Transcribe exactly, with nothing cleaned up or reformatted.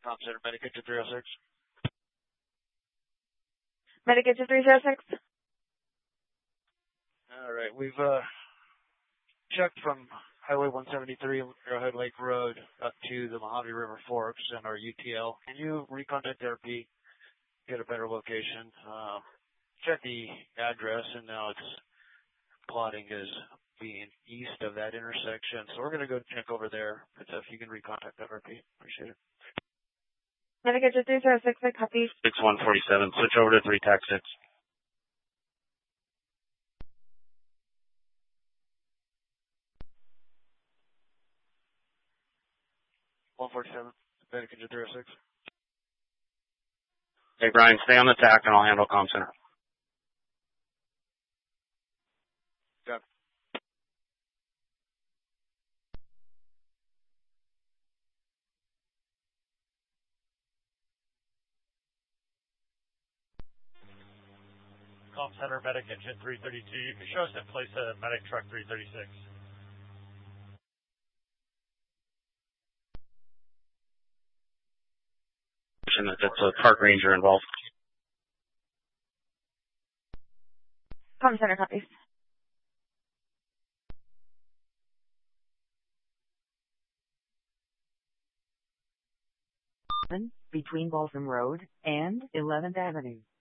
Com Center, Medic Engine three oh six. Medic Engine three oh six. All right, we've uh, checked from Highway one seventy-three, Arrowhead Lake Road, up to the Mojave River Forks and our U T L. Can you recontact R P, get a better location? Uh, check the address, and now it's plotting as being east of that intersection. So we're going to go check over there. But if you can recontact that R P, appreciate it. Medic Engine three oh six, I copy. six one forty-seven, switch over to three tax six. one forty-seven, Medic Engine three oh six. Hey, Brian, stay on the tack and I'll handle Com Center. Got it. Com Center, Medic Engine three thirty-two. You can show us in place of Medic Truck three thirty-six. That's a park ranger involved. Com Center copies. Between Balsam Road and eleventh Avenue.